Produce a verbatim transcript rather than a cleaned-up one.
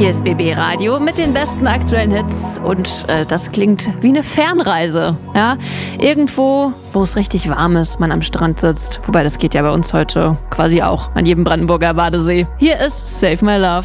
Hier ist B B Radio mit den besten aktuellen Hits und äh, das klingt wie eine Fernreise. Ja? Irgendwo, wo es richtig warm ist, man am Strand sitzt. Wobei, das geht ja bei uns heute quasi auch an jedem Brandenburger Badesee. Hier ist Save My Love.